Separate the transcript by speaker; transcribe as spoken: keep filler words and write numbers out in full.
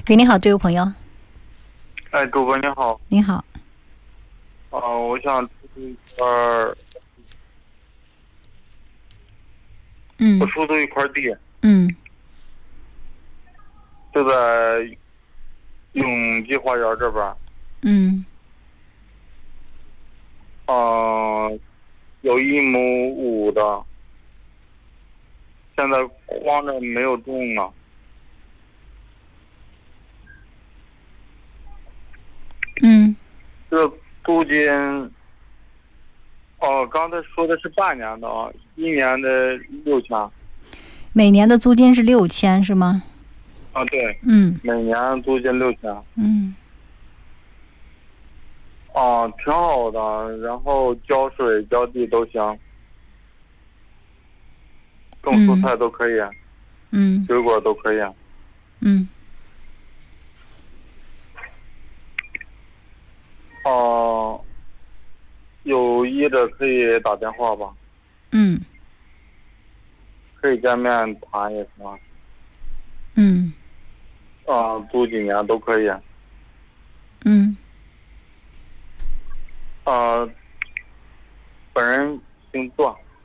Speaker 1: 喂，你好，这位朋友。
Speaker 2: 哎，主播你好。
Speaker 1: 你好。
Speaker 2: 啊、我想出租一块儿，
Speaker 1: 嗯
Speaker 2: 我出租一块地，
Speaker 1: 嗯
Speaker 2: 就在永济花园这边儿。
Speaker 1: 嗯
Speaker 2: 嗯、有一亩五的，现在荒着没有种呢。
Speaker 1: 嗯，
Speaker 2: 这租金，哦、刚才说的是半年的啊，一年的六千。
Speaker 1: 每年的租金是六千是吗？
Speaker 2: 啊，对，
Speaker 1: 嗯
Speaker 2: 每年租金六千。
Speaker 1: 嗯
Speaker 2: 啊，挺好的，然后浇水浇地都行，种蔬
Speaker 1: 嗯
Speaker 2: 菜都可以，
Speaker 1: 嗯
Speaker 2: 水果都可以。
Speaker 1: 嗯
Speaker 2: 哦、有意的可以打电话吧，
Speaker 1: 嗯
Speaker 2: 可以见面谈也行。
Speaker 1: 嗯
Speaker 2: 啊、租几年都可以。
Speaker 1: 嗯
Speaker 2: 啊、本人姓段。